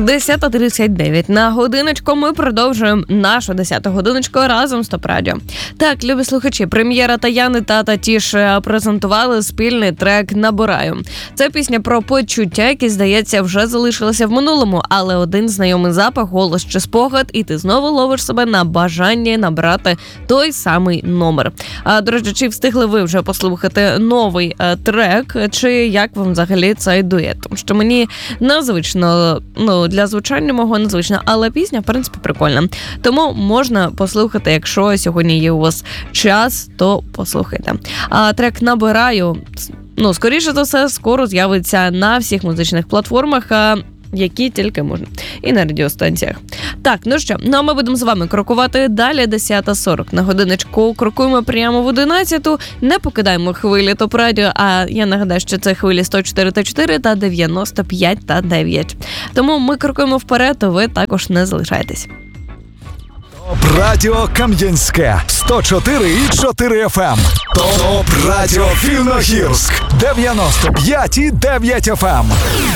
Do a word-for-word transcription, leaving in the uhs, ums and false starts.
десята тридцять дев'ять на годиночку. Ми продовжуємо нашу десяту годиночку разом з Топ Радіо. Так, любі слухачі, прем'єра Таяни та Татіш презентували спільний трек «Набираю». Це пісня про почуття, які, здається, вже залишилися в минулому, але один знайомий запах, голос чи спогад, і ти знову ловиш себе на бажанні набрати той самий номер. А, до речі, чи встигли ви вже послухати новий а, трек, чи як вам взагалі цей дует? Тому що мені незвично, ну, для звучання мого незвично, але пісня, в принципі, прикольна. Тому можна послухати, якщо сьогодні є у вас час, то послухайте. А трек «Набираю», ну, скоріше за все, скоро з'явиться на всіх музичних платформах, а які тільки можна. І на радіостанціях. Так, ну що, ну а ми будемо з вами крокувати далі. Десята сорок на годиночку. Крокуємо прямо в одинадцяту. Не покидаємо хвилі Топ Радіо, а я нагадаю, що це хвилі сто чотири та чотири та дев'яносто п'ять та дев'ять. Тому ми крокуємо вперед, то ви також не залишайтесь. Топ Радіо Кам'янське сто чотири і чотири еф ем. Топ Радіо Вільногірськ дев'яносто п'ять і дев'ять еф ем.